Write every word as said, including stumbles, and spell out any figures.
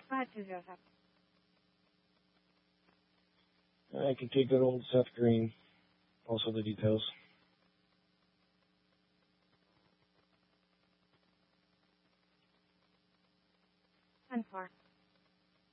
five two zero seven. I can take good old Seth Green. Also the details. ten four.